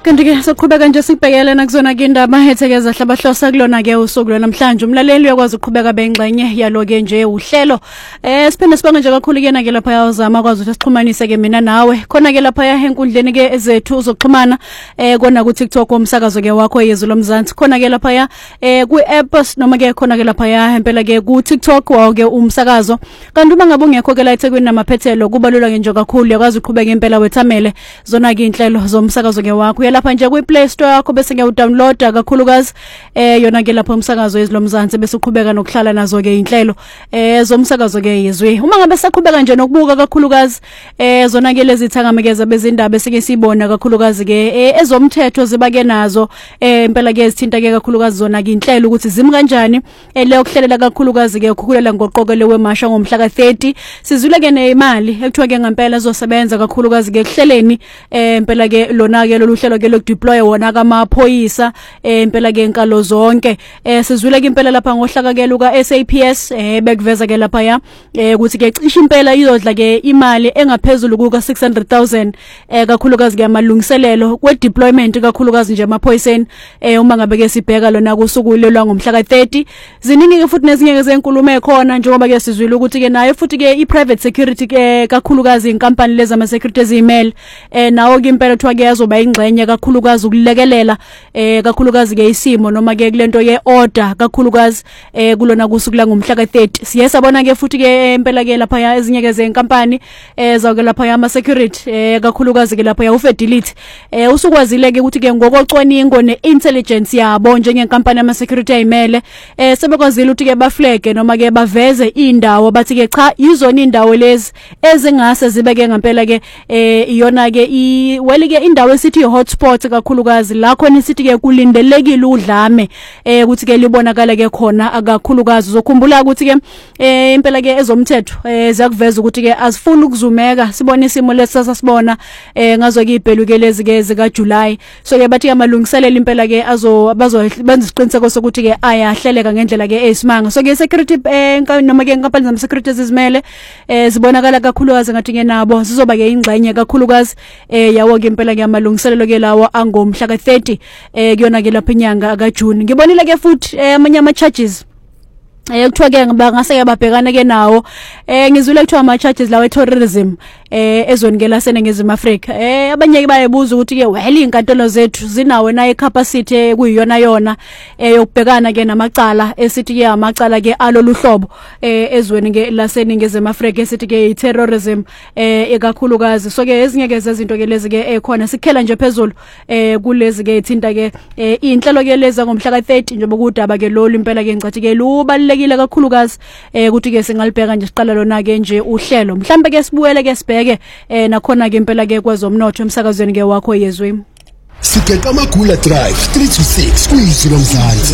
Kanti-ke soqhubeka nje sibhekele nakuzona-ke indaba ethekeza hlabahlosa kulona-ke usuku lwanamhlanje. Umlaleli uyakwazi ukuqhubeka bengxenye yalo-ke nje uhlelo. Siphinde sibonge nje kakhulu-ke lapha yazama kwazi ukuthi sixhumanise-ke mina nawe. Khona-ke lapha enkundleni-ke ezethu uzoxhumana kona ku-TikTok umsakazo-ke wakho Yezwi Lomzansi. Khona-ke lapha ku-app noma-ke khona-ke lapha impela-ke ku-TikTok wawo-ke umsakazo. Kanti uma ngabe ungekho-ke la eThekwini namaphethelo kubalula-ke nje kakhulu uyakwazi ukuqhubeka impela wethamele zona-ke inhlelo zomsakazo-ke wakho. Lapha nje kwi-Play Store yakho bese ngiyawudownloada kakhulukazi yona ke lapha umsakazo Yezwi Lomzansi bese uqhubeka nokuhlala nazo ke inhlelo zomsakazo ke Yezwi. Uma ngabe saqhubeka nje nokubuka kakhulukazi zona ke lezi thangamekeza bezindaba esike sibona kakhulukazi ke ezomthetho ziba ke nazo impela ke zithinta ke kakhulukazi zona ke inhlelo ukuthi zimi kanjani leyo kuhlelela kakhulukazi ke ukukhulela ngoqokele wemasha ngomhla ka-30 sizule ke nemali ekuthiwa ke ngempela zosebenza kakhulukazi ke kuhleleni impela ke lona ke lolu hlelo ke lokudeploy wona kamaphoyisa impela ke inkalo zonke sizwile ke impela lapha ngohlaka ke luka SAPS bekuveza ke lapha ukuthi ke cishe impela iyodla ke imali engaphezulu kuka 600,000 kakhulukazi ke amalungiselelo kwe deployment kakhulukazi nje amaphoyiseni uma ngabe ke sibheka lona kusuku lelwa ngomhla ka-30 ziningi ke futhi nezinye ke zenkulumo ekhona njengoba ke sizwile ukuthi ke nayo futhi ke i-private security ke kakhulukazi inkampani lezi ama security ezimele nawo ke impela kuthiwa ke yazoba ingxenye kakhulukazi ukulekelela kakhulukazi ke isimo noma ke kulento ye order kakhulukazi kulona kusuku la ngomhla ka-30 siye sabona ke futhi ke impela ke lapha ezinye ke zenkampani zawuke lapha ama security kakhulukazi ke lapha uFedility usukwazile ke ukuthi ke ngokocwaningo ne-intelligence yabo njengenkampani ama security ayimele sebekwazile ukuthi ke baflege noma ke baveze indawo bathi ke cha yizona indawo lezi ezingase zibe ke ngempela ke iyona ke ke indawo esithi hotspot kakhulukazi la khona isithi ke kulindelekile udlame ukuthi ke libonakala ke khona akakhulukazi uzokhumbula ukuthi ke impela ke ezomthetho ziyakuveza ukuthi ke asifuni ukuzumeka sibone isimo lesasa sibona ngazo ke ibheluke lezi ke zika July so ke bathi amalungiselelo impela ke benza isiqiniseko sokuthi ke ayahleleka ngendlela ke esimanga so ke security noma ke inkampani zama security ezimele zibonakala kakhulukazi ngathi ke nabo sizoba ke ingxenye kakhulukazi yawo ke impela ke amalungiselelo ke lawo angomhla ka-30 kuyona ke lapha inyanga kaJune ngibonile ke futhi amanye ama charges kuthiwa ke ngase yababhekana ke nawo ngizwile kuthiwa ama charges lawe terrorism ezweni ke laseNingizimu Afrika abanye ke bayebuza ukuthi ke well inkantolo zethu zinawo na capacity kuyiyona yona yokubhekana ke namacala esithi ke amacala ke alolu hlobo ezweni ke laseNingizimu Afrika esithi ke terrorism ekakhulukazi so ke ezinye ke zezinto ke lezi ke ekhona sikhela nje phezulu kulezi ke ithinta ke inhlelo ke lezi ngomhla ka-30 njengoba kudaba ke lolu impela ke ngicathi ke lubalekile kakhulukazi ukuthi ke singalibheka nje siqala lona ke nje uhlelo mhlambe ke sibuyele ke sibheke nakhona ke impela ke kwezomnotho emsakazweni ke wakho Yezwi Sigeqa amagula drive 3 to 6 kuyizwi Lomzansi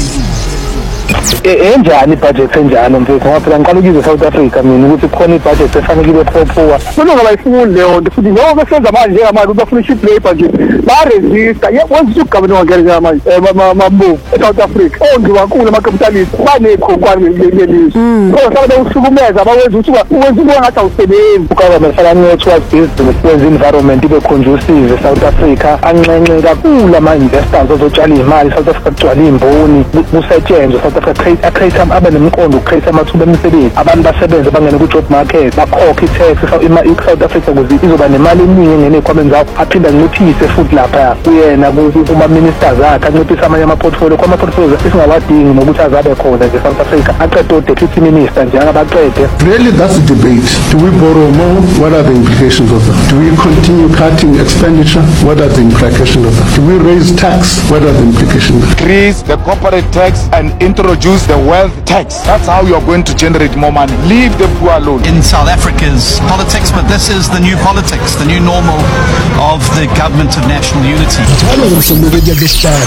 enjani budget enjani mfethu ngoba phela ngiqala ukuzwe South Africa mina ukuthi khona ibudget efanele ibe phophuwa kulunga bayifuni leyo nto futhi njengoba besenza manje njengamanje bafuna i-cheap labor nje ba-resista wenza ugavana wangenza manje mabu eSouth Africa ongiwankulu ama-capitalist banekhonkwane lelizwe kodwa sala bewuhlukumeza bawenza ukuthi uwenza ubona ngathi awusebenzi ugovernment fanele towards business wenza environment ibe conducive eSouth Africa anxenxe kakhulu ama-investors ozotshala imali South Africa kugcwala imboni kusetshenzwe South Africa create abe nemqondo create amathuba emisebenzi abantu basebenze bangene ku job market bakhokhe i-tax i-South Africa ukuze izoba nemali eningi engene ekhwameni zakho aphinda nciphise futhi lapha kuyena kuma ministers akhe anciphise amanye ama-portfolio kwama-portfolio esingawadingi nokuthi azabe khona nje South Africa aqede o-deputy minister njengabaqede. Really that's the debate. Do we borrow more? What are the implications of that? Do we continue cutting expenditure? What are the implications of that? Do we raise tax? What are the implications? Increase the corporate tax and introduce the wealth tax. That's how you're going to generate more money. Leave the poor alone. In South Africa's politics, but this is the new politics, the new normal of the government of national unity.